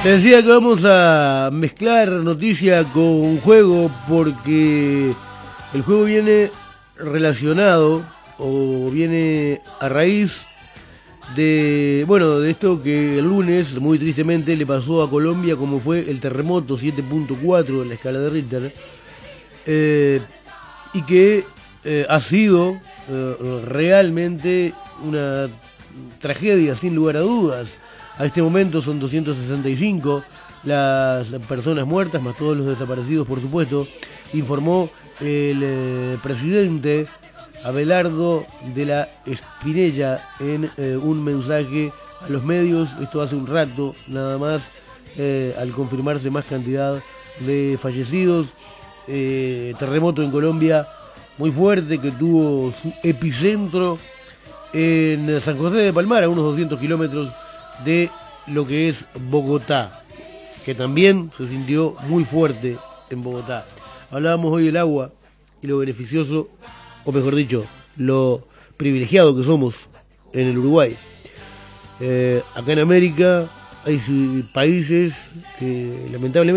Te decía que vamos a mezclar noticia con juego porque el juego viene relacionado o viene a raíz de, bueno, de esto que el lunes, muy tristemente, le pasó a Colombia, como fue el terremoto 7.4 en la escala de Richter, y que ha sido realmente una tragedia, sin lugar a dudas. A este momento son 265 las personas muertas, más todos los desaparecidos, por supuesto, informó el presidente Abelardo de la Espinella en un mensaje a los medios. Esto hace un rato nada más, al confirmarse más cantidad de fallecidos. Terremoto en Colombia muy fuerte que tuvo su epicentro en San José de Palmar, a unos 200 kilómetros de lo que es Bogotá, que también se sintió muy fuerte en Bogotá. Hablábamos hoy del agua y lo beneficioso, o mejor dicho, lo privilegiado que somos en el Uruguay. Acá en América hay países que lamentablemente